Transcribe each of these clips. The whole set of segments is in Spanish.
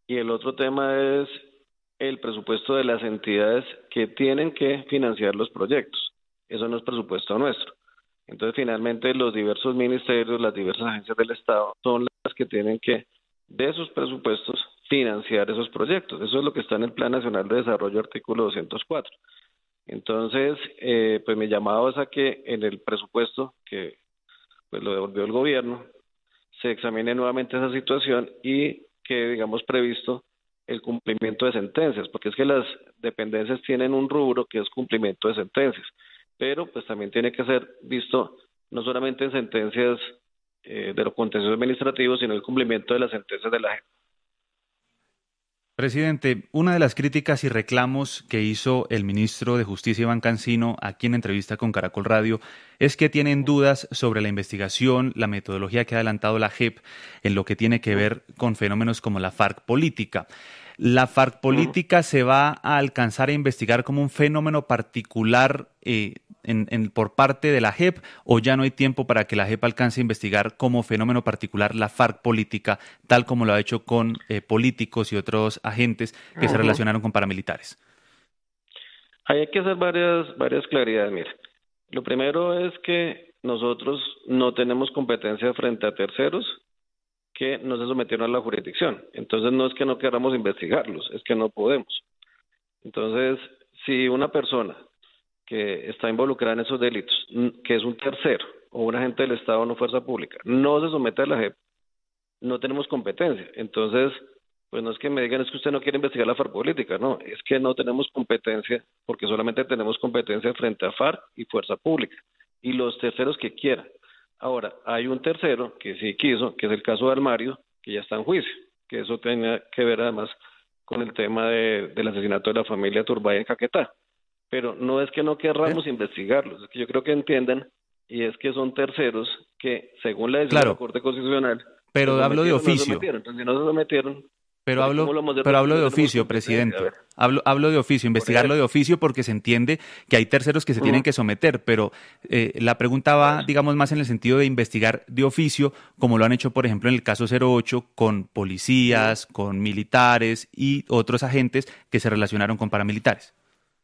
y el otro tema es el presupuesto de las entidades que tienen que financiar los proyectos. Eso no es presupuesto nuestro. Entonces, finalmente, los diversos ministerios, las diversas agencias del Estado son las que tienen que, de sus presupuestos, financiar esos proyectos. Eso es lo que está en el Plan Nacional de Desarrollo, artículo 204. Entonces, pues mi llamado es a que en el presupuesto, que pues lo devolvió el gobierno, se examine nuevamente esa situación y que, digamos, previsto el cumplimiento de sentencias, porque es que las dependencias tienen un rubro que es cumplimiento de sentencias, pero pues también tiene que ser visto no solamente en sentencias de los contenciosos administrativos, sino el cumplimiento de las sentencias de la gente. Presidente, una de las críticas y reclamos que hizo el ministro de Justicia, Iván Cancino, aquí en entrevista con Caracol Radio, es que tienen dudas sobre la investigación, la metodología que ha adelantado la JEP en lo que tiene que ver con fenómenos como la FARC política. ¿La FARC política se va a alcanzar a investigar como un fenómeno particular por parte de la JEP, o ya no hay tiempo para que la JEP alcance a investigar como fenómeno particular la FARC política, tal como lo ha hecho con políticos y otros agentes que se relacionaron con paramilitares? Ahí hay que hacer varias claridades. Mira, lo primero es que nosotros no tenemos competencia frente a terceros que no se sometieron a la jurisdicción. Entonces no es que no queramos investigarlos, es que no podemos. Entonces, si una persona que está involucrada en esos delitos, que es un tercero o un agente del Estado o no fuerza pública, no se somete a la JEP, no tenemos competencia. Entonces, pues no es que me digan es que usted no quiere investigar la FARC política, no, es que no tenemos competencia porque solamente tenemos competencia frente a FARC y fuerza pública y los terceros que quieran. Ahora, hay un tercero que sí quiso, que es el caso de Almario, que ya está en juicio, que eso tenía que ver además con el tema del asesinato de la familia Turbay en Caquetá. Pero no es que no ¿Eh? querramos investigarlos, es que yo creo que entiendan, y es que son terceros que, según la decisión de la Claro, Corte Constitucional, se pero hablo de sometieron o no se oficio. sometieron. Entonces, si no se sometieron, Pero pues ¿cómo hablo, lo vamos a hacer pero nosotros si hablo no de tenemos oficio, competencia? A presidente. ver, Hablo de oficio, por investigarlo eso. de oficio porque se entiende que hay terceros que se tienen Ujú. que someter, pero la pregunta A va, ver. digamos, más en el sentido de investigar de oficio, como lo han hecho, por ejemplo, en el caso 08, con Ujú. policías, con militares y otros agentes que se relacionaron con paramilitares.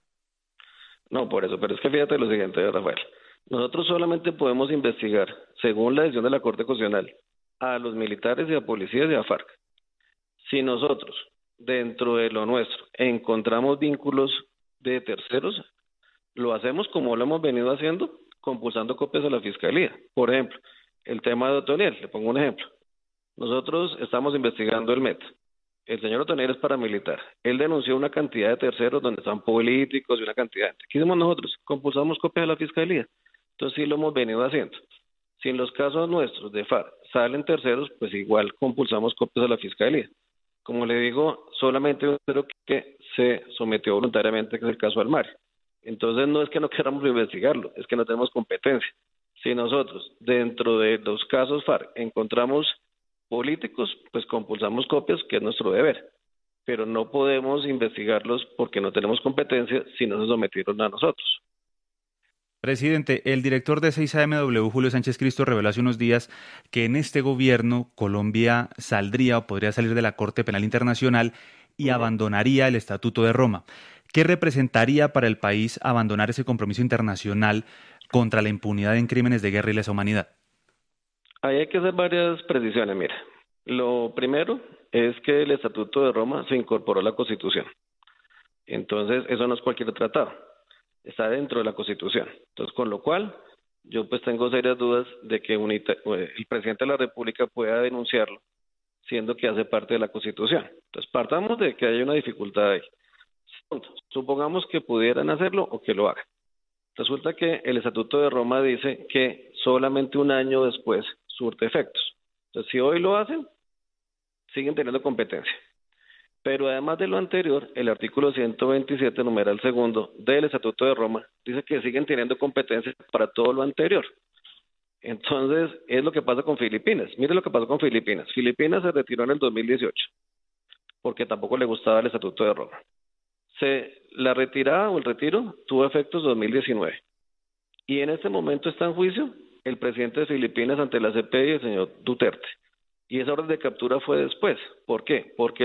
No, por eso, pero es que fíjate lo siguiente, Rafael. Nosotros solamente podemos investigar, según la decisión de la Corte Constitucional, a los militares y a policías y a FARC. Si nosotros, dentro de lo nuestro, encontramos vínculos de terceros, lo hacemos como lo hemos venido haciendo, compulsando copias a la Fiscalía. Por ejemplo, el tema de Otoniel, le pongo un ejemplo. Nosotros estamos investigando el MET. El señor Otoniel es paramilitar. Él denunció una cantidad de terceros donde están políticos y una cantidad de gente. ¿Qué hicimos nosotros? Compulsamos copias a la Fiscalía. Entonces sí lo hemos venido haciendo. Si en los casos nuestros de FARC salen terceros, pues igual compulsamos copias a la Fiscalía. Como le digo, solamente un tercero que se sometió voluntariamente, que es el caso Almar. Entonces no es que no queramos investigarlo, es que no tenemos competencia. Si nosotros, dentro de los casos FARC, encontramos políticos, pues compulsamos copias, que es nuestro deber, pero no podemos investigarlos porque no tenemos competencia si no se sometieron a nosotros. Presidente, el director de 6AMW, Julio Sánchez Cristo, reveló hace unos días que en este gobierno Colombia saldría o podría salir de la Corte Penal Internacional y Ujú. abandonaría el Estatuto de Roma. ¿Qué representaría para el país abandonar ese compromiso internacional contra la impunidad en crímenes de guerra y lesa humanidad? Ahí hay que hacer varias precisiones, mira. Lo primero es que el Estatuto de Roma se incorporó a la Constitución. Entonces, eso no es cualquier tratado, está dentro de la Constitución. Entonces, con lo cual, yo pues tengo serias dudas de que el presidente de la República pueda denunciarlo, siendo que hace parte de la Constitución. Entonces, partamos de que hay una dificultad ahí. Segundo, supongamos que pudieran hacerlo o que lo hagan. Resulta que el Estatuto de Roma dice que solamente un año después surte efectos. Entonces, si hoy lo hacen, siguen teniendo competencia. Pero además de lo anterior, el artículo 127, numeral segundo del Estatuto de Roma, dice que siguen teniendo competencia para todo lo anterior. Entonces, es lo que pasa con Filipinas. Mire lo que pasó con Filipinas. Filipinas se retiró en el 2018 porque tampoco le gustaba el Estatuto de Roma. La retirada o el retiro tuvo efectos 2019. Y en este momento está en juicio el presidente de Filipinas ante la CPI, el señor Duterte. Y esa orden de captura fue después. ¿Por qué? Porque